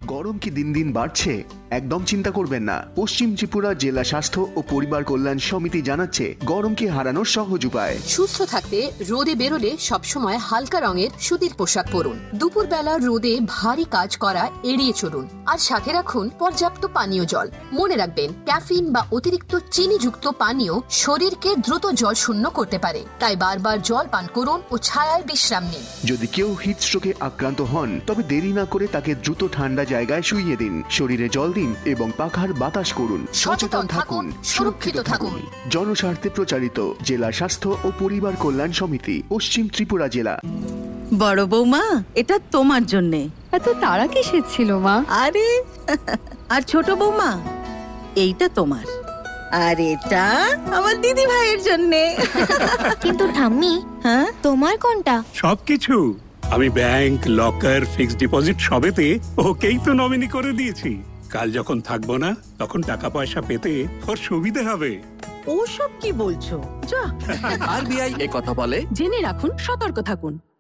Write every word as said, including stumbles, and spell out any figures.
গরম কি দিন দিন বাড়ছে? একদম চিন্তা করবেন না। পশ্চিম ত্রিপুরা জেলা স্বাস্থ্য ও পরিবার কল্যাণ সমিতি জানাচ্ছে গরমকে হারানোর সহজ উপায়। সুস্থ থাকতে রোদে বেরোলে সবসময় হালকা রঙের সুতির পোশাক পরুন। দুপুরবেলা রোদে ভারী কাজ করা এড়িয়ে চলুন। আর সাথে রাখুন পর্যাপ্ত পানীয় জল। মনে রাখবেন, ক্যাফিন বা অতিরিক্ত চিনিযুক্ত পানীয় শরীরকে দ্রুত জল শূন্য করতে পারে। তাই বারবার জল পান করুন ও ছায়ায় বিশ্রাম নিন। যদি কেউ হিটস্ট্রোকে আক্রান্ত হন তবে দেরি না করে তাকে দ্রুত ঠান্ডা জায়গায় শুইয়ে দিন, শরীরে জল দিন এবং পাখার বাতাস করুন। সচেতন থাকুন, সুরক্ষিত থাকুন। জনস্বার্থে প্রচারিত জেলা স্বাস্থ্য ও পরিবার কল্যাণ সমিতি, পশ্চিম ত্রিপুরা জেলা। বড় বৌমা, এটা তোমার জন্যে। এত তাড়া কিসের ছিল মা? আরে আর ছোট বৌমা, এইটা তোমার। আর এটা আমার দিদি ভাইয়ের জন্যে। কিন্তু ঠাম্মি, হ্যাঁ তোমার কোনটা? সবকিছু আমি ব্যাংক, লকার, ফিক্সড ডিপোজিট সবেতে ওকেই তো নমিনি করে দিয়েছি। কাল যখন থাকবো না তখন টাকা পয়সা পেতে ওর সুবিধা হবে। ওসব কি বলছো? যা। আরবিআই এ কথা বলে, জেনে রাখুন, সতর্ক থাকুন।